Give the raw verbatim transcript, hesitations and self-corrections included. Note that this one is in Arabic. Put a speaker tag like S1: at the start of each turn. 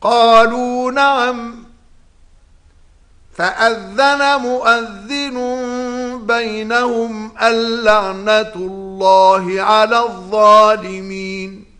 S1: قالوا نعم. فأذن مؤذن بينهم اللعنة الله على الظالمين.